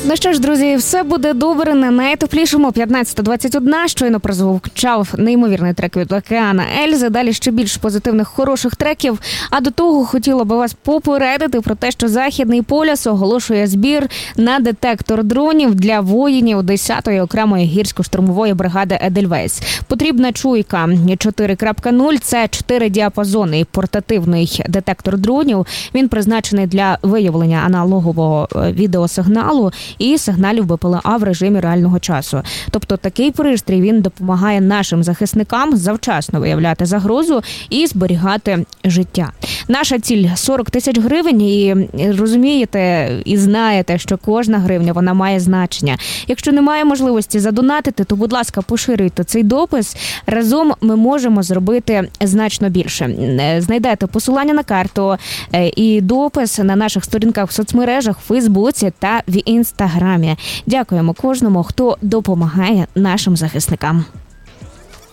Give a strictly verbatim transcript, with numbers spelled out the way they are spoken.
Ну що ж, друзі, все буде добре на найтеплішому. п'ятнадцята двадцять один щойно прозвучав неймовірний трек від Океана Ельзи. Далі ще більш позитивних, хороших треків. А до того хотіла би вас попередити про те, що Західний полюс оголошує збір на детектор дронів для воїнів десятої окремої гірсько-штурмової бригади «Едельвейс». Потрібна чуйка чотири крапка нуль. Це чотиридіапазонний портативний детектор дронів. Він призначений для виявлення аналогового відеосигналу і сигналів Б П Л А в режимі реального часу. Тобто такий пристрій, він допомагає нашим захисникам завчасно виявляти загрозу і зберігати життя. Наша ціль – сорок тисяч гривень, і розумієте і знаєте, що кожна гривня, вона має значення. Якщо немає можливості задонатити, то, будь ласка, поширюйте цей допис. Разом ми можемо зробити значно більше. Знайдете посилання на карту і допис на наших сторінках в соцмережах, в Фейсбуці та в Інстаграмі. Дякуємо кожному, хто допомагає нашим захисникам.